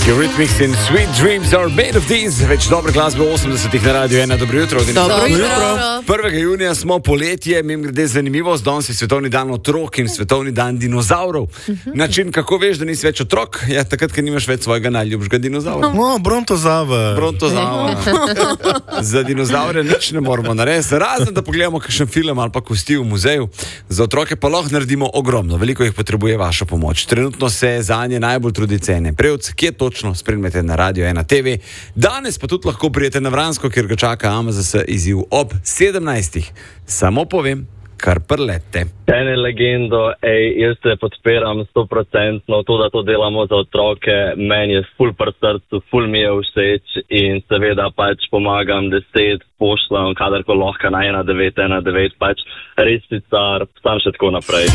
Eurythmics in Sweet Dreams are made of these. Več dobre glasbe v 80-ih na Radio 1. Dobro jutro. Dobro jutro. 1. junija smo poletje, mimogrede zanimivost, danes je svetovni dan otrok in svetovni dan dinozaurov. Način, kako veš, da nisi več otrok, je takrat, ker nimaš več svojega najljubšega dinozaura. Brontozaver. Za dinozaure nič ne moramo narediti, razen da pogledamo kakšen film ali pa kosti v muzeju. Za otroke pa lahko naredimo ogromno, veliko jih potrebuje vaša pomoč. Trenutno se zanje najbolj trudi Cene Prevc, kje točno spremljate na Radio 1 TV. Danes pa tudi lahko prijete na Vransko, kjer ga čaka AMZS izziv ob 17. Samo povem, kar prlete. Ene legendo, jaz se podpiram 100%, to, da to delamo za otroke, meni je ful pri srcu, ful mi je všeč in seveda pač pomagam 10, pošljam, kadarko lahko na 1919, pač res si car, sam še tako naprej.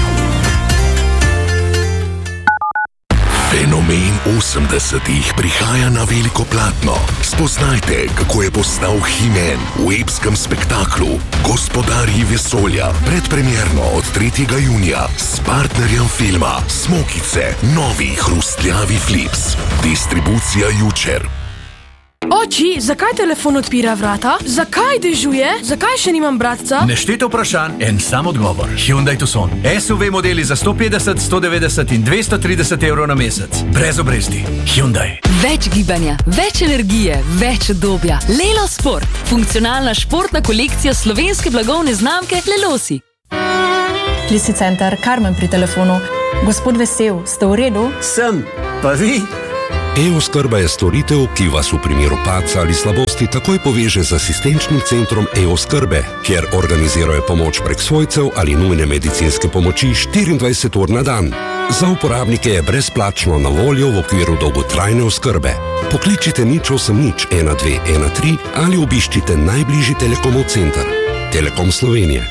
Fenomen 80-ih prihaja na veliko platno. Spoznajte, kako je postal He-Man v epskem spektaklu Gospodarji vesolja. Predpremierno od 3. junija s partnerjem filma Smokice, novi hrustljavi Flips. Distribucija Jučer. Oči, zakaj telefon odpira vrata? Zakaj dežuje? Zakaj še nimam bratca? Neštete vprašanj, en sam odgovor. Hyundai Tucson. SUV modeli za 150, 190 in 230 evrov na mesec. Brez obresti. Hyundai. Več gibanja, več energije, več udobja. Lelo Sport. Funkcionalna športna kolekcija slovenske blagovne znamke Lelosi. Klisi center, Karmen pri telefonu. Gospod Vesel, ste v redu? Sem, pa vi? E-oskrba je storitev, ki vas v primeru padca ali slabosti takoj poveže z asistenčnim centrom E-oskrbe, kjer organizirajo pomoč prek svojcev ali nujne medicinske pomoči 24 ur na dan. Za uporabnike je brezplačno na voljo v okviru dolgotrajne oskrbe. Pokličite 080 1213 ali obiščite najbližji Telekomov center. Telekom Slovenije.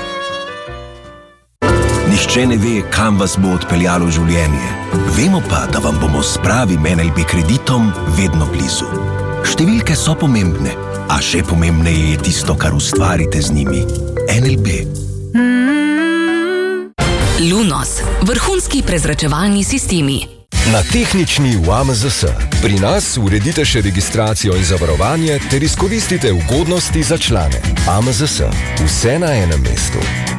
Nihče ne ve, kam vas bo odpeljalo življenje. Vemo pa, da vam bomo s pravim NLB kreditom vedno blizu. Številke so pomembne, a še pomembneje je tisto, kar ustvarite z njimi. NLB. Lunos. Vrhunski prezračevalni sistemi. Na tehnični v AMZS. Pri nas uredite še registracijo in zavarovanje ter izkoristite ugodnosti za člane. AMZS. Vse na enem mestu.